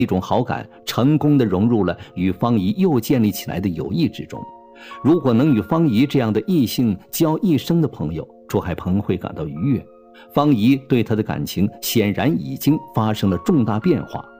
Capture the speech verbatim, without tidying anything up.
一种好感成功地融入了与方怡又建立起来的友谊之中。如果能与方怡这样的异性交一生的朋友，朱海鹏会感到愉悦。方怡对他的感情显然已经发生了重大变化，